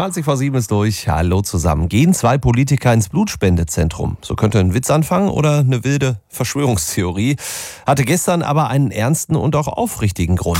20:07 ist durch. Hallo zusammen. Gehen 2 Politiker ins Blutspendezentrum? So könnte ein Witz anfangen oder eine wilde Verschwörungstheorie. Hatte gestern aber einen ernsten und auch aufrichtigen Grund.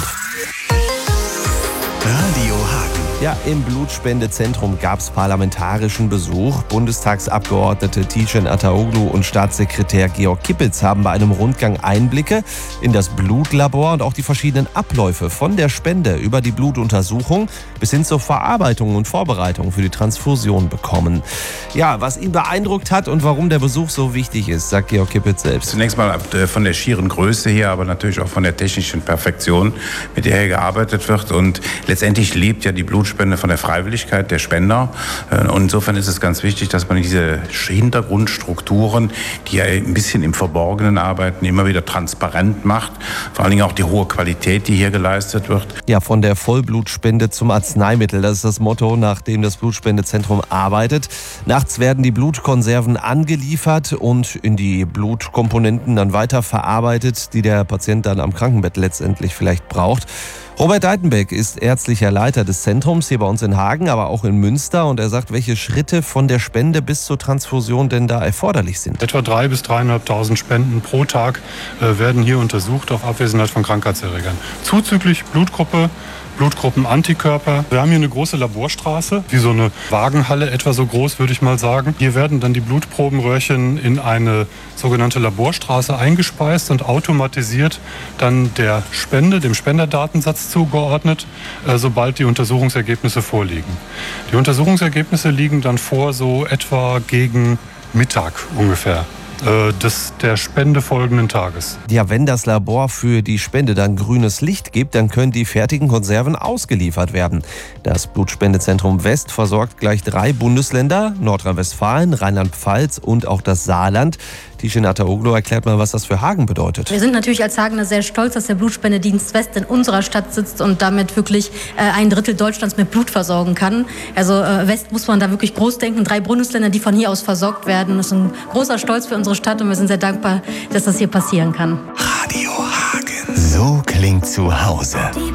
Radio Hagen. Ja, im Blutspendezentrum gab es parlamentarischen Besuch. Bundestagsabgeordnete Tijen Ataoglu und Staatssekretär Georg Kippels haben bei einem Rundgang Einblicke in das Blutlabor und auch die verschiedenen Abläufe von der Spende über die Blutuntersuchung bis hin zur Verarbeitung und Vorbereitung für die Transfusion bekommen. Ja, was ihn beeindruckt hat und warum der Besuch so wichtig ist, sagt Georg Kippels selbst. Zunächst mal von der schieren Größe her, aber natürlich auch von der technischen Perfektion, mit der hier gearbeitet wird. Und letztendlich lebt ja die Blutspende von der Freiwilligkeit der Spender. Und insofern ist es ganz wichtig, dass man diese Hintergrundstrukturen, die ja ein bisschen im Verborgenen arbeiten, immer wieder transparent macht. Vor allen Dingen auch die hohe Qualität, die hier geleistet wird. Ja, von der Vollblutspende zum Arzneimittel. Das ist das Motto, nach dem das Blutspendezentrum arbeitet. Nachts werden die Blutkonserven angeliefert und in die Blutkomponenten dann weiter verarbeitet, die der Patient dann am Krankenbett letztendlich vielleicht braucht. Robert Deitenbeck ist ärztlicher Leiter des Zentrums hier bei uns in Hagen, aber auch in Münster. Und er sagt, welche Schritte von der Spende bis zur Transfusion denn da erforderlich sind. Etwa 3.000 bis 3.500 Spenden pro Tag werden hier untersucht auf Abwesenheit von Krankheitserregern. Zuzüglich Blutgruppe, Blutgruppenantikörper. Wir haben hier eine große Laborstraße, wie so eine Wagenhalle, etwa so groß, würde ich mal sagen. Hier werden dann die Blutprobenröhrchen in eine sogenannte Laborstraße eingespeist und automatisiert dann der Spende, dem Spenderdatensatz zugeordnet, sobald die Untersuchungsergebnisse vorliegen. Die Untersuchungsergebnisse liegen dann vor so etwa gegen Mittag ungefähr der Spende folgenden Tages. Ja, wenn das Labor für die Spende dann grünes Licht gibt, dann können die fertigen Konserven ausgeliefert werden. Das Blutspendezentrum West versorgt gleich 3 Bundesländer, Nordrhein-Westfalen, Rheinland-Pfalz und auch das Saarland. Tijen Ataoglu erklärt mal, was das für Hagen bedeutet. Wir sind natürlich als Hagener sehr stolz, dass der Blutspendedienst West in unserer Stadt sitzt und damit wirklich 1/3 Deutschlands mit Blut versorgen kann. Also West muss man da wirklich groß denken. 3 Bundesländer, die von hier aus versorgt werden. Das ist ein großer Stolz für unsere Stadt und wir sind sehr dankbar, dass das hier passieren kann. Radio Hagen. So klingt zu Hause.